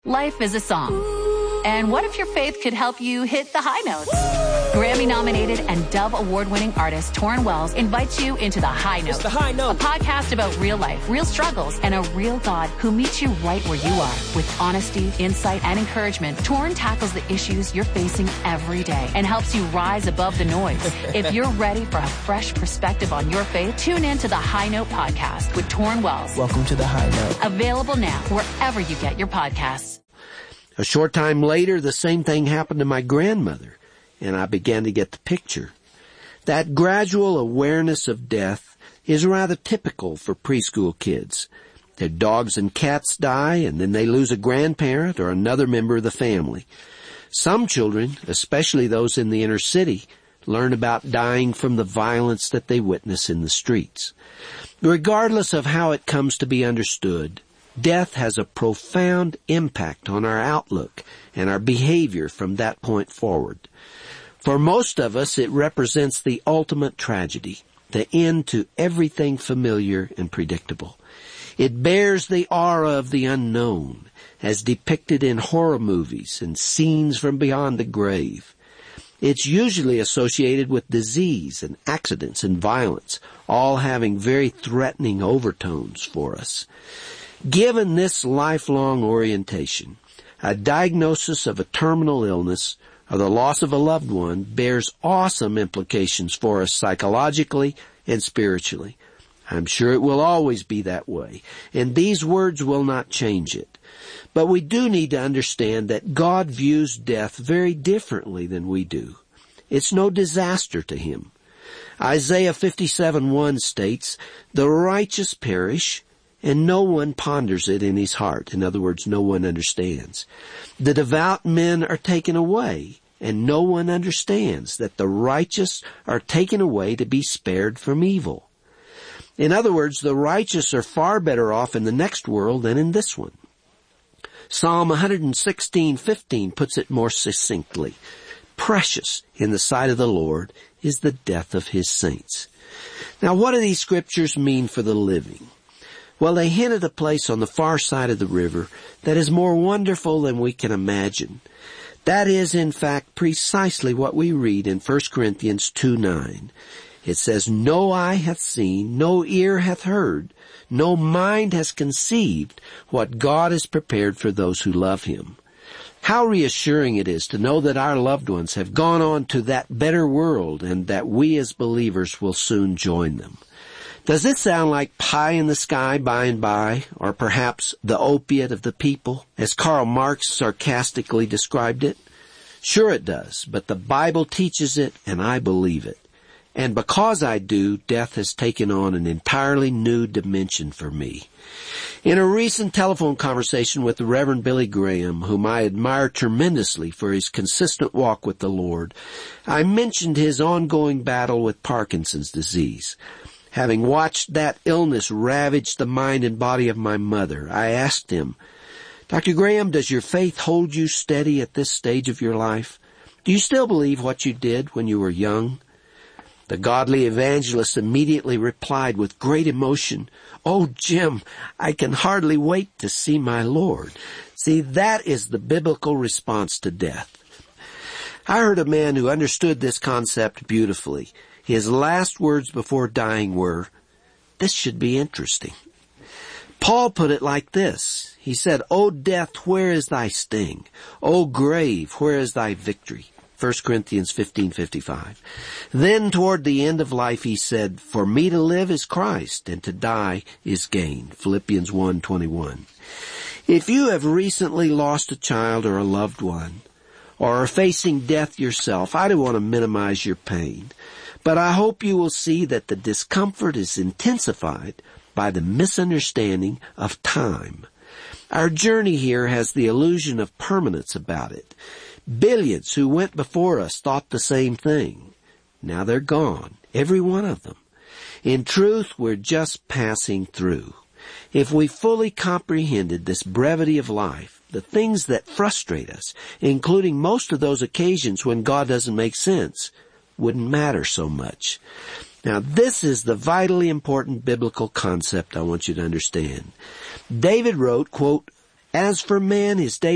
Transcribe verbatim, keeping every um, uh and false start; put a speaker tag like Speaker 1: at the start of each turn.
Speaker 1: Life is a song. And what if your faith could help you hit the high notes? Grammy-nominated and Dove Award-winning artist Torrin Wells invites you into The High Note.
Speaker 2: It's The High Note.
Speaker 1: A podcast about real life, real struggles, and a real God who meets you right where you are. With honesty, insight, and encouragement, Torrin tackles the issues you're facing every day and helps you rise above the noise. If you're ready for a fresh perspective on your faith, tune in to The High Note podcast with Torrin Wells.
Speaker 2: Welcome to The High Note.
Speaker 1: Available now wherever you get your podcasts.
Speaker 3: A short time later, the same thing happened to my grandmother, and I began to get the picture. That gradual awareness of death is rather typical for preschool kids. Their dogs and cats die, and then they lose a grandparent or another member of the family. Some children, especially those in the inner city, learn about dying from the violence that they witness in the streets. Regardless of how it comes to be understood, death has a profound impact on our outlook and our behavior from that point forward. For most of us, it represents the ultimate tragedy, the end to everything familiar and predictable. It bears the aura of the unknown, as depicted in horror movies and scenes from beyond the grave. It's usually associated with disease and accidents and violence, all having very threatening overtones for us. Given this lifelong orientation, a diagnosis of a terminal illness or the loss of a loved one bears awesome implications for us psychologically and spiritually. I'm sure it will always be that way, and these words will not change it. But we do need to understand that God views death very differently than we do. It's no disaster to Him. Isaiah fifty-seven one states, "The righteous perish, and no one ponders it in his heart." In other words, no one understands. "The devout men are taken away, and no one understands that the righteous are taken away to be spared from evil." In other words, the righteous are far better off in the next world than in this one. Psalm one sixteen fifteen puts it more succinctly. "Precious in the sight of the Lord is the death of His saints." Now, what do these scriptures mean for the living? Well, they hint at a place on the far side of the river that is more wonderful than we can imagine. That is, in fact, precisely what we read in First Corinthians two nine. It says, "No eye hath seen, no ear hath heard, no mind has conceived what God has prepared for those who love Him." How reassuring it is to know that our loved ones have gone on to that better world and that we as believers will soon join them. Does it sound like pie in the sky by and by, or perhaps the opiate of the people, as Karl Marx sarcastically described it? Sure it does, but the Bible teaches it, and I believe it. And because I do, death has taken on an entirely new dimension for me. In a recent telephone conversation with the Reverend Billy Graham, whom I admire tremendously for his consistent walk with the Lord, I mentioned his ongoing battle with Parkinson's disease. Having watched that illness ravage the mind and body of my mother, I asked him, "Doctor Graham, does your faith hold you steady at this stage of your life? Do you still believe what you did when you were young?" The godly evangelist immediately replied with great emotion, "Oh, Jim, I can hardly wait to see my Lord." See, that is the biblical response to death. I heard a man who understood this concept beautifully. His last words before dying were, "This should be interesting." Paul put it like this. He said, "O death, where is thy sting? O grave, where is thy victory?" First Corinthians fifteen fifty-five. Then toward the end of life he said, "For me to live is Christ, and to die is gain." Philippians one twenty-one. If you have recently lost a child or a loved one, or are facing death yourself, I don't want to minimize your pain. But I hope you will see that the discomfort is intensified by the misunderstanding of time. Our journey here has the illusion of permanence about it. Billions who went before us thought the same thing. Now they're gone, every one of them. In truth, we're just passing through. If we fully comprehended this brevity of life, the things that frustrate us, including most of those occasions when God doesn't make sense, wouldn't matter so much. Now, this is the vitally important biblical concept I want you to understand. David wrote, quote, "As for man, his days